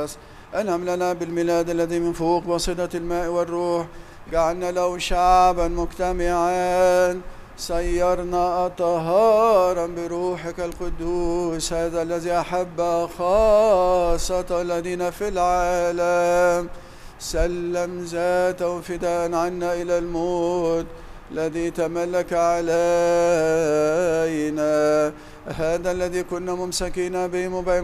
القداس. أنعم لنا بالميلاد الذي من فوق بواسطة الماء والروح، جعلنا له شعبا مجتمعا، سيرنا طهارا بروحك القدوس، هذا الذي أحب خاصة الذين في العالم، سلم ذاته فداء عنا إلى الموت الذي تملك علينا، هذا الذي كنا ممسكين به